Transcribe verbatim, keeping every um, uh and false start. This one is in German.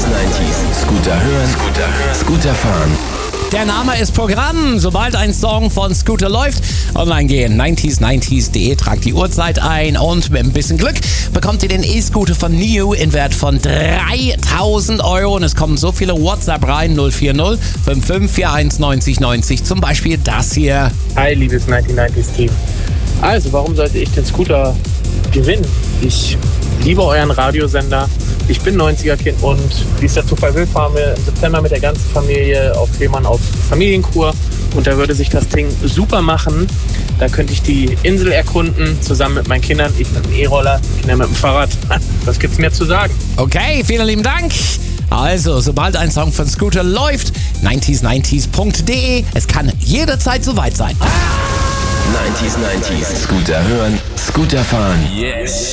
neunzig. Scooter hören, Scooter hören, Scooter fahren. Der Name ist Programm. Sobald ein Song von Scooter läuft, online gehen, neunzig neunzig punkt de, tragt die Uhrzeit ein und mit ein bisschen Glück bekommt ihr den E-Scooter von N I U in Wert von dreitausend Euro. Und es kommen so viele WhatsApp rein, null vier null fünf fünf vier eins neunzig neunzig. Zum Beispiel das hier. Hi, liebes neunzig neunzig Team. Also, warum sollte ich den Scooter gewinnen? Ich liebe euren Radiosender. Ich bin neunziger-Kind und wie es der Zufall will, fahren wir im September mit der ganzen Familie auf Fehmarn auf Familienkur. Und da würde sich das Ding super machen. Da könnte ich die Insel erkunden, zusammen mit meinen Kindern. Ich mit dem E-Roller, Kinder mit dem Fahrrad. Was gibt's mehr zu sagen? Okay, vielen lieben Dank. Also, sobald ein Song von Scooter läuft, neunzig neunzig punkt de. Es kann jederzeit soweit sein. neunzig neunzig. Scooter hören, Scooter fahren. Yes.